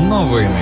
Новини.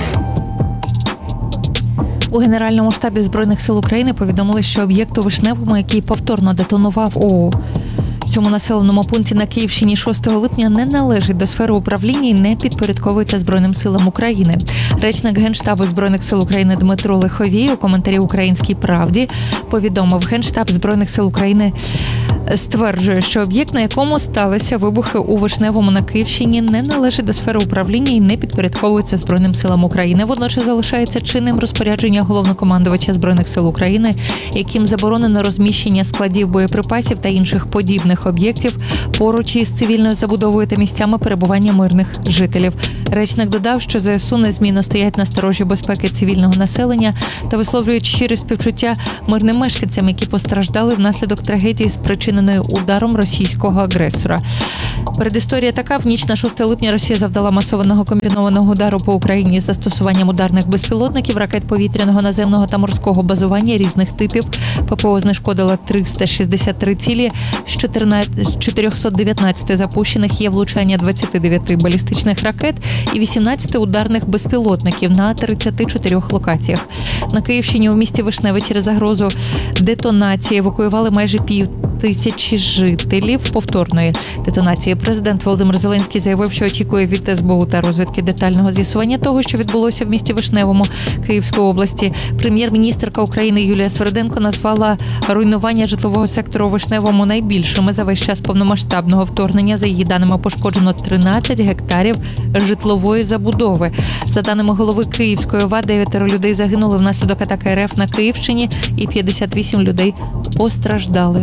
У Генеральному штабі Збройних сил України повідомили, що об'єкт у Вишневому, який повторно детонував у цьому населеному пункті на Київщині 6 липня, не належить до сфери управління і не підпорядковується Збройним силам України. Речник Генштабу Збройних сил України Дмитро Лиховій у коментарі «Українській правді» повідомив, Генштаб Збройних сил України стверджує, що об'єкт, на якому сталися вибухи у Вишневому на Київщині, не належить до сфери управління і не підпорядковується Збройним силам України. Водночас залишається чинним розпорядження головнокомандувача Збройних сил України, яким заборонено розміщення складів боєприпасів та інших подібних об'єктів поруч із цивільною забудовою та місцями перебування мирних жителів. Речник додав, що ЗСУ незмінно стоять на сторожі безпеки цивільного населення та висловлюють щире співчуття мирним мешканцям, які постраждали внаслідок трагедії, спричиненої ударом російського агресора. Передісторія така: в ніч на 6 липня Росія завдала масованого комбінованого удару по Україні з застосуванням ударних безпілотників, ракет повітряного, наземного та морського базування різних типів. ППО знешкодила 363 цілі, з 419 запущених є влучання 29 балістичних ракет і 18 ударних безпілотників на 34 локаціях. На Київщині у місті Вишневе через загрозу детонації евакуювали майже 5000 жителів повторної детонації. Президент Володимир Зеленський заявив, що очікує від СБУ та розвідки детального з'ясування того, що відбулося в місті Вишневому Київської області. Прем'єр-міністерка України Юлія Сверденко назвала руйнування житлового сектору у Вишневому найбільшими за весь час повномасштабного вторгнення. За її даними, пошкоджено 13 гектарів житлової забудови. За даними голови Київської ОВА, 9 людей загинули внаслідок атаки РФ на Київщині і 58 людей постраждали.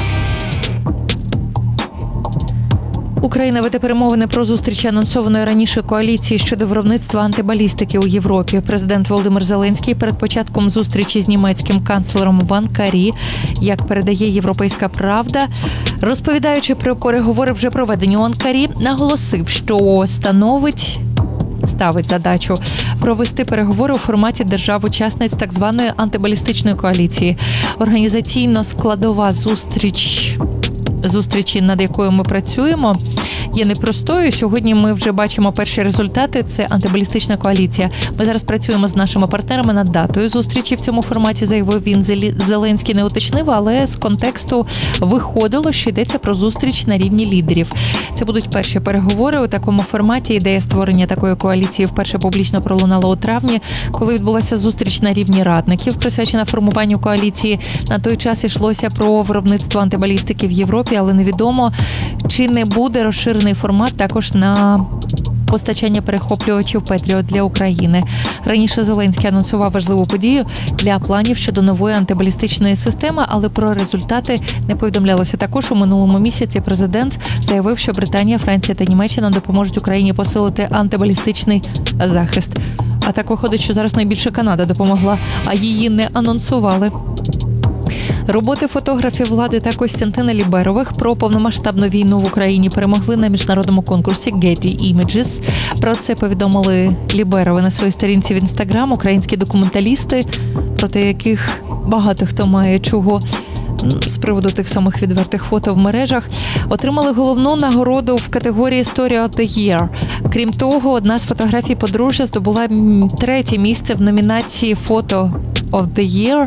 Україна веде перемовини про зустріч анонсованої раніше коаліції щодо виробництва антибалістики у Європі. Президент Володимир Зеленський перед початком зустрічі з німецьким канцлером в Анкарі, як передає «Європейська правда», розповідаючи про переговори вже проведені у Анкарі, наголосив, що ставить задачу провести переговори у форматі держав-учасниць так званої антибалістичної коаліції. Організаційно складова зустрічі, над якою ми працюємо, є непростою. Сьогодні ми вже бачимо перші результати. Це антибалістична коаліція. Ми зараз працюємо з нашими партнерами над датою зустрічі в цьому форматі, заявив він. Зеленський не уточнив, але з контексту виходило, що йдеться про зустріч на рівні лідерів. Це будуть перші переговори у такому форматі. Ідея створення такої коаліції вперше публічно пролунала у травні, коли відбулася зустріч на рівні радників, присвячена формуванню коаліції. На той час йшлося про виробництво антибалістики в Європі, але невідомо, чи не буде розширений формат також на постачання перехоплювачів «Петріот» для України. Раніше Зеленський анонсував важливу подію для планів щодо нової антибалістичної системи, але про результати не повідомлялося. Також у минулому місяці президент заявив, що Британія, Франція та Німеччина допоможуть Україні посилити антибалістичний захист. А так виходить, що зараз найбільше Канада допомогла, а її не анонсували. Роботи фотографів Влади та Костянтина Ліберових про повномасштабну війну в Україні перемогли на міжнародному конкурсі Getty Images. Про це повідомили Ліберови на своїй сторінці в Інстаграм. Українські документалісти, проти яких багато хто має чого з приводу тих самих відвертих фото в мережах, отримали головну нагороду в категорії Story of the Year. Крім того, одна з фотографій подружжя здобула 3-є місце в номінації Photo of the Year.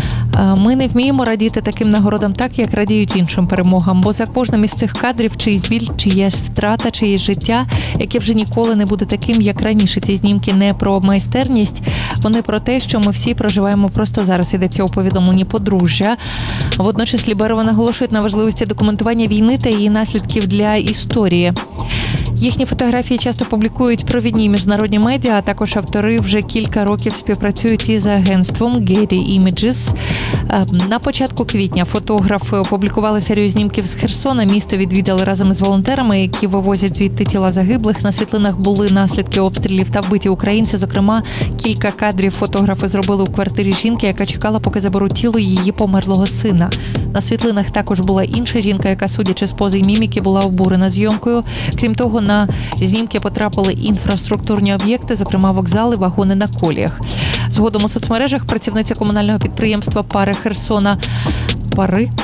Ми не вміємо радіти таким нагородам так, як радіють іншим перемогам, бо за кожним із цих кадрів чиїсь біль, чиєсь втрата, чиєсь життя, яке вже ніколи не буде таким, як раніше. Ці знімки не про майстерність, вони про те, що ми всі проживаємо просто зараз. Йдеться у повідомленні подружжя. Водночас Ліберова наголошують на важливості документування війни та її наслідків для історії. Їхні фотографії часто публікують провідні міжнародні медіа, а також автори вже кілька років співпрацюють із агентством Getty Images. На початку квітня фотографи опублікували серію знімків з Херсона. Місто відвідали разом із волонтерами, які вивозять звідти тіла загиблих. На світлинах були наслідки обстрілів та вбиті українці. Зокрема, кілька кадрів фотографи зробили у квартирі жінки, яка чекала, поки заберуть тіло її померлого сина. На світлинах також була інша жінка, яка, судячи з пози й міміки, була обурена зйомкою. Крім того, на знімки потрапили інфраструктурні об'єкти, зокрема вокзали, вагони на коліях. Згодом у соцмережах працівниця комунального підприємства «Пари Херсона»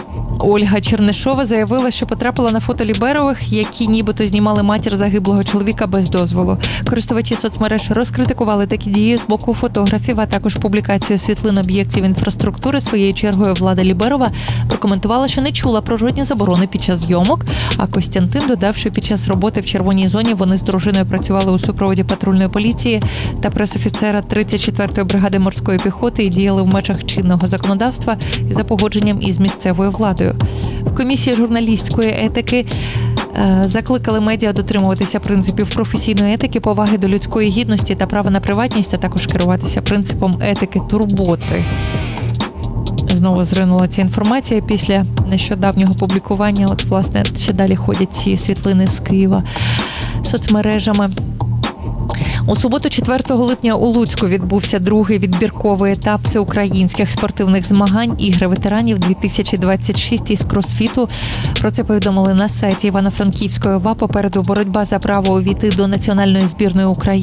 Ольга Чернишова заявила, що потрапила на фото Ліберових, які нібито знімали матір загиблого чоловіка без дозволу. Користувачі соцмереж розкритикували такі дії з боку фотографів, а також публікацію світлин об'єктів інфраструктури. Своєю чергою Влада Ліберова прокоментувала, що не чула про жодні заборони під час зйомок, а Костянтин додав, що під час роботи в червоній зоні вони з дружиною працювали у супроводі патрульної поліції та пресофіцера 34-ї бригади морської піхоти і діяли в межах чинного законодавства і за погодженням із місцевою владою. В комісії журналістської етики закликали медіа дотримуватися принципів професійної етики, поваги до людської гідності та права на приватність, а також керуватися принципом етики турботи. Знову зринула ця інформація після нещодавнього публікування. От, власне, ще далі ходять ці світлини з Києва соцмережами. У суботу, 4 липня, у Луцьку відбувся другий відбірковий етап всеукраїнських спортивних змагань «Ігри ветеранів 2026» із кросфіту. Про це повідомили на сайті Івано-Франківської ОВА. Попереду боротьба за право увійти до національної збірної України.